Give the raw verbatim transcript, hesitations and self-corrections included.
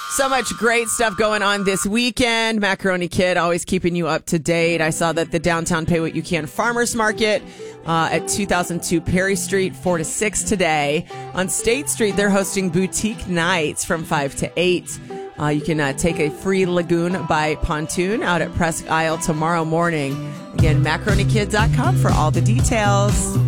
So much great stuff going on this weekend. Macaroni Kid always keeping you up to date. I saw that the downtown Pay What You Can Farmers Market uh, at two thousand two Perry Street, four to six today. On State Street, they're hosting boutique nights from five to eight. Uh, you can uh, take a free lagoon by pontoon out at Presque Isle tomorrow morning. Again, macaroni kid dot com for all the details.